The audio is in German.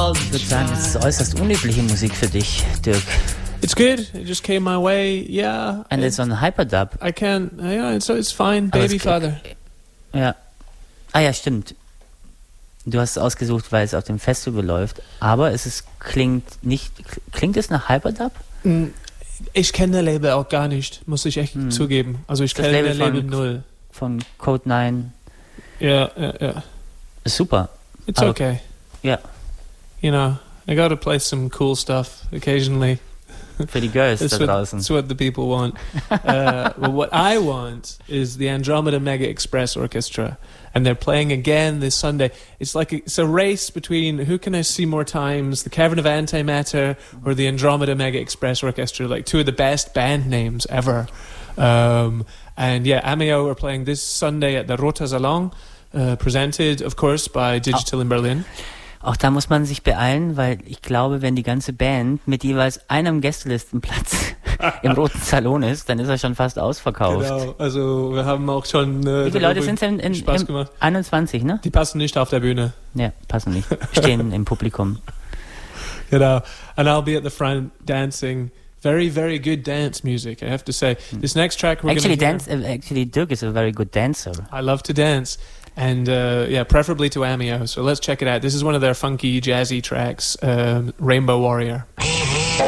Ich würde sagen, das ist äußerst unübliche Musik für dich, Dirk. It's good. It just came my way. Yeah. And it's on Hyperdub. I can't. Yeah, it's fine. Baby Father. Ja. Ah ja, stimmt. Du hast es ausgesucht, weil es auf dem Festival läuft. Aber klingt es nach Hyperdub? Ich kenne das Label auch gar nicht, muss ich echt zugeben. Also ich kenne das Label null. Von Code 9. Ja. Ist super. It's okay. Ja. You know, I gotta play some cool stuff occasionally. Für die Girls da draußen. That's what the people want. Well, what I want is the Andromeda Mega Express Orchestra. And they're playing again this Sunday. It's a race between who can I see more times, the Cavern of Antimatter or the Andromeda Mega Express Orchestra, like two of the best band names ever. And yeah, Ameo are playing this Sunday at the Rota Salon, presented, of course, by Digital in Berlin. Auch da muss man sich beeilen, weil ich glaube, wenn die ganze Band mit jeweils einem Gästelistenplatz im Roten Salon ist, dann ist er schon fast ausverkauft. Genau, also wir haben auch schon wie viele Leute sind es Spaß gemacht. 21, ne? Die passen nicht auf der Bühne. Ja, passen nicht. Stehen im Publikum. Genau. And I'll be at the front dancing. Very, very good dance music, I have to say. This next track we're going to hear... Actually, Dirk is a very good dancer. I love to dance. And preferably to Ameo. So let's check it out. This is one of their funky, jazzy tracks, Rainbow Warrior.